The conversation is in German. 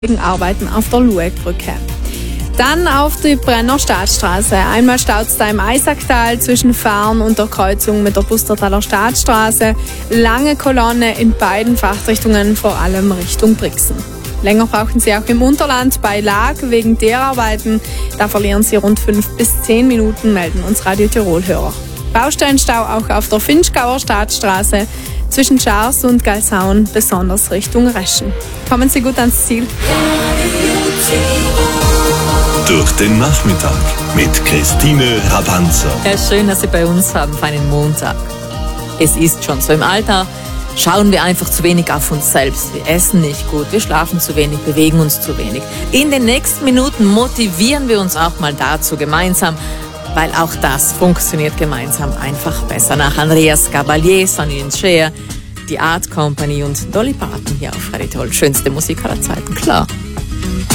wegen Arbeiten auf der Luegbrücke. Dann auf die Brenner Staatsstraße. Einmal staut es da im Eisacktal zwischen Farn und der Kreuzung mit der Pustertaler Staatsstraße. Lange Kolonne in beiden Fahrtrichtungen, vor allem Richtung Brixen. Länger brauchen Sie auch im Unterland bei Lag wegen der Arbeiten. Da verlieren Sie rund 5 bis 10 Minuten, melden uns Radio Tirol-Hörer. Baustellenstau auch auf der Finchgauer Staatsstraße zwischen Schars und Galsaun, besonders Richtung Reschen. Kommen Sie gut ans Ziel. Durch den Nachmittag mit Christine Rabanzer. Ja, schön, dass Sie bei uns haben für einen Montag. Es ist schon so, im Alter schauen wir einfach zu wenig auf uns selbst. Wir essen nicht gut, wir schlafen zu wenig, bewegen uns zu wenig. In den nächsten Minuten motivieren wir uns auch mal dazu gemeinsam, weil auch das funktioniert gemeinsam einfach besser. Nach Andreas Gabalier, Sonny & Cher, die Art Company und Dolly Parton hier auf Radio Tirol. Schönste Musik aller Zeiten, klar.